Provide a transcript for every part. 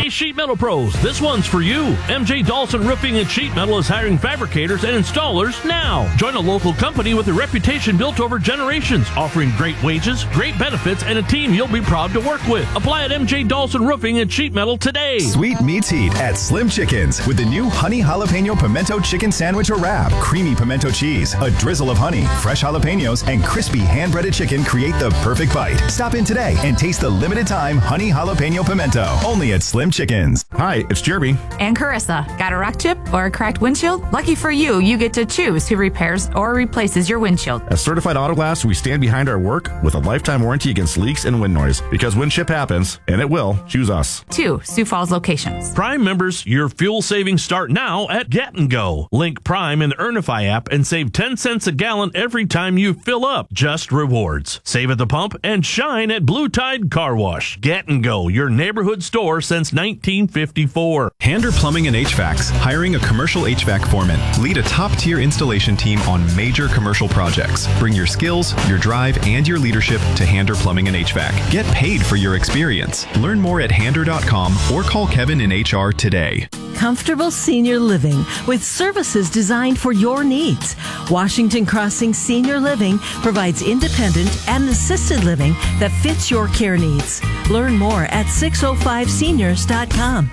Hey, Sheet Metal Pros, this one's for you. MJ Dawson Roofing and Sheet Metal is hiring fabricators and installers now. Join a local company with a reputation built over generations, offering great wages, great benefits, and a team you'll be proud to work with. Apply at MJ Dawson Roofing and Sheet Metal today. Sweet meets heat at Slim Chickens with the new Honey Jalapeno Pimento Chicken Sandwich or Wrap. Creamy pimento cheese, a drizzle of honey, fresh jalapenos, and crispy hand-breaded chicken create the perfect bite. Stop in today and taste the limited-time Honey Jalapeno Pimento. Only at Slim Chickens. Hi, it's Jeremy. And Carissa. Got a rock chip or a cracked windshield? Lucky for you, you get to choose who repairs or replaces your windshield. At Certified Auto Glass, we stand behind our work with a lifetime warranty against leaks and wind noise. Because when ship happens, and it will, choose us. 2 Sioux Falls locations. Prime members, your fuel savings start now at Get & Go. Link Prime in the Earnify app and save 10 cents a gallon every time you fill up. Just rewards. Save at the pump and shine at Blue Tide Car Wash. Get & Go, your neighborhood store since 1954. Hander Plumbing and HVACs, hiring a commercial HVAC foreman. Lead a top-tier installation team on major commercial projects. Bring your skills, your drive, and your leadership to Hander Plumbing and HVAC. Get paid for your experience. Learn more at hander.com or call Kevin in HR today. Comfortable senior living with services designed for your needs. Washington Crossing Senior Living provides independent and assisted living that fits your care needs. Learn more at 605seniors.com.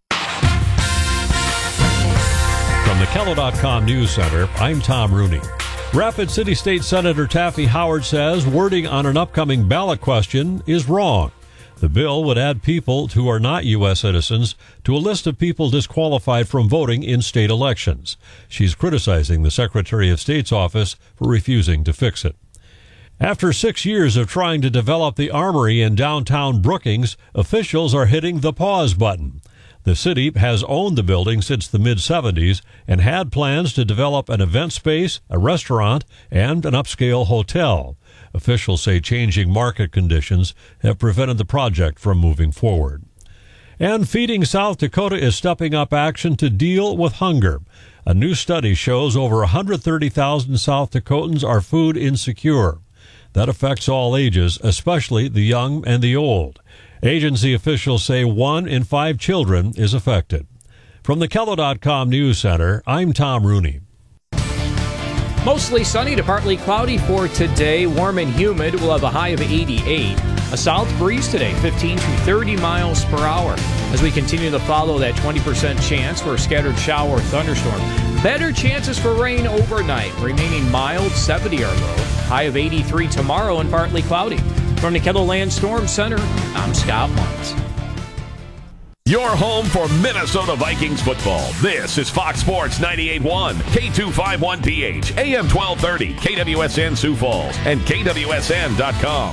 From the Kello.com News Center, I'm Tom Rooney. Rapid City State Senator Taffy Howard says wording on an upcoming ballot question is wrong. The bill would add people who are not U.S. citizens to a list of people disqualified from voting in state elections. She's criticizing the Secretary of State's office for refusing to fix it. After 6 years of trying to develop the Armory in downtown Brookings, officials are hitting the pause button. The city has owned the building since the mid-'70s and had plans to develop an event space, a restaurant, and an upscale hotel. Officials say changing market conditions have prevented the project from moving forward. And Feeding South Dakota is stepping up action to deal with hunger. A new study shows over 130,000 South Dakotans are food insecure. That affects all ages, especially the young and the old. Agency officials say 1 in 5 children is affected. From the Kello.com News Center, I'm Tom Rooney. Mostly sunny to partly cloudy for today. Warm and humid. We'll have a high of 88. A south breeze today, 15 to 30 miles per hour. As we continue to follow that 20% chance for a scattered shower or thunderstorm. Better chances for rain overnight. Remaining mild, 70 or low. High of 83 tomorrow and partly cloudy. From the KELOLAND Storm Center, I'm Scott Muntz. Your home for Minnesota Vikings football. This is Fox Sports 98.1, K251PH, AM 1230, KWSN Sioux Falls, and KWSN.com.